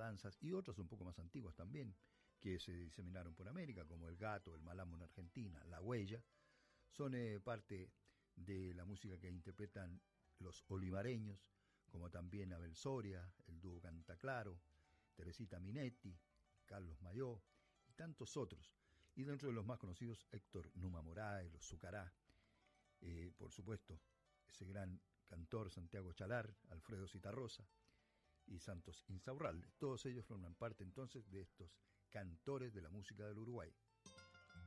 danzas, y otras un poco más antiguas también, que se diseminaron por América, como el gato, el malambo en Argentina, la huella, son parte de la música que interpretan los olivareños, como también Abel Soria, el dúo Cantaclaro, Teresita Minetti, Carlos Mayó y tantos otros. Y dentro de los más conocidos, Héctor Numa Moraes, los Zucará, por supuesto, ese gran cantor Santiago Chalar, Alfredo Citarrosa y Santos Insaurralde. Todos ellos forman parte entonces de estos cantores de la música del Uruguay.